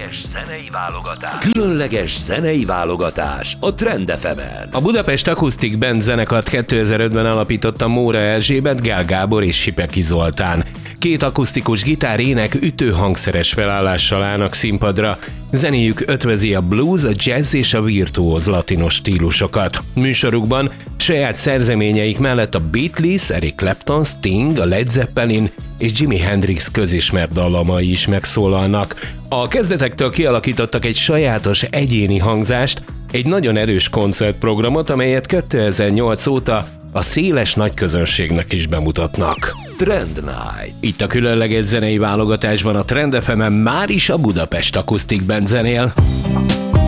Különleges zenei válogatás a Trend FM-en. A Budapest Acoustic Band zenekart 2005-ben alapította Móra Erzsébet, Gál Gábor és Sipeki Zoltán. 2 akusztikus gitár, ének, ütőhangszeres felállással állnak színpadra. Zenéjük ötvözi a blues, a jazz és a virtuóz latinos stílusokat. Műsorukban saját szerzeményeik mellett a Beatles, Eric Clapton, Sting, a Led Zeppelin és Jimi Hendrix közismert dallamai is megszólalnak. A kezdetektől kialakítottak egy sajátos egyéni hangzást, egy nagyon erős koncertprogramot, amelyet 2008 óta a széles nagyközönségnek is bemutatnak. Trend Night. Itt a különleges zenei válogatásban a Trend FM-en már is a Budapest Acoustic Band zenél.